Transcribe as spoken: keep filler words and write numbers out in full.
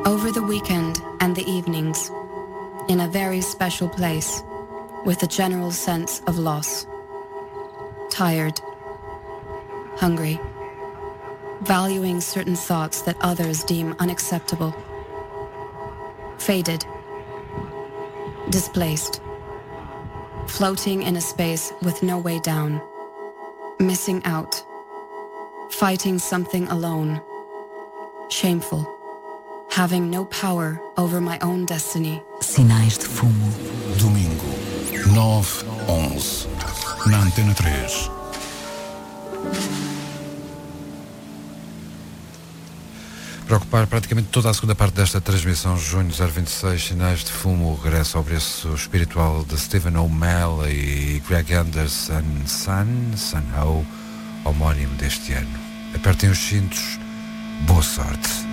Over the weekend and the evenings, in a very special place, with a general sense of loss. Tired, hungry, valuing certain thoughts that others deem unacceptable. Faded, displaced, floating in a space with no way down, missing out, fighting something alone, shameful, having no power over my own destiny. Sinais de fumo. Domingo, nove, onze, na Antena três. Para ocupar praticamente toda a segunda parte desta transmissão, junho zero vinte e seis, Sinais de Fumo, regresso ao berço espiritual de Stephen O'Malley e Greg Anderson, Sun, Sun Ho, homónimo deste ano. Apertem os cintos, boa sorte.